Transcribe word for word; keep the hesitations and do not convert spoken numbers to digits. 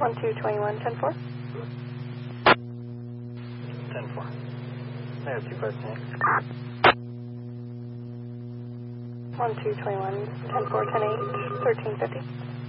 one two twenty-one, ten four. ten four. I have two parts next. one two twenty-one, ten four, ten eight, thirteen fifty.